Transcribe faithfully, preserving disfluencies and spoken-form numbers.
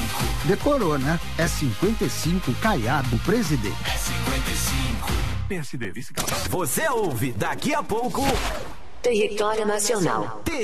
cinco. Decorou, né? É cinquenta e cinco Caiado Presidente. É cinquenta e cinco. P S D, vice-capitão. Você ouve daqui a pouco. Território Nacional.